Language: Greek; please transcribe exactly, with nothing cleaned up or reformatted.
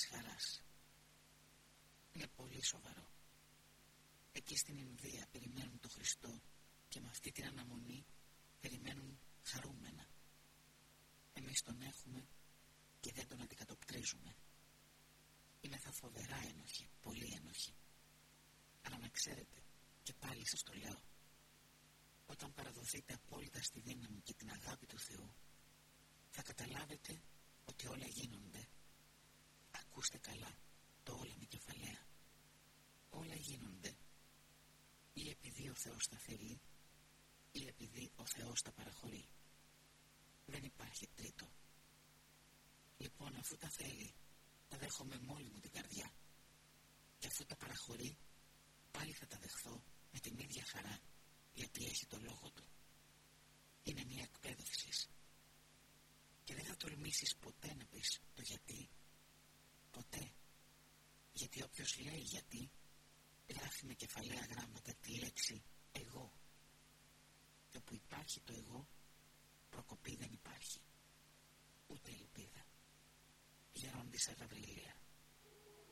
χαράς. Είναι πολύ σοβαρό. Εκεί στην Ινδία περιμένουν τον Χριστό και με αυτή την αναμονή περιμένουν χαρούμενα. Εμείς τον έχουμε και δεν τον αντικατοπτρίζουμε. Είναι θα φοβερά ένοχοι, πολύ ένοχοι. Αλλά να ξέρετε, και πάλι σας το λέω, όταν παραδοθείτε απόλυτα στη δύναμη και την αγάπη του Θεού, θα καταλάβετε ότι όλα γίνονται. Ακούστε καλά, το όλα με κεφαλαία. Όλα γίνονται ή επειδή ο Θεός τα θέλει ή επειδή ο Θεός τα παραχωρεί. Δεν υπάρχει τρίτο. Λοιπόν, αφού τα θέλει, τα δέχομαι με όλη μου την καρδιά. Και αφού τα παραχωρεί, πάλι θα τα δεχθώ με την ίδια χαρά, γιατί έχει το λόγο του. Είναι μια εκπαίδευση. Και δεν θα τολμήσεις ποτέ να πεις το γιατί. Ποτέ. Γιατί όποιος λέει γιατί, γράφει με κεφαλαία γράμματα τη λέξη εγώ. Και όπου υπάρχει το εγώ, προκοπή δεν υπάρχει. Ούτε ελπίδα. Γερόντισσα Γαβριλίδου.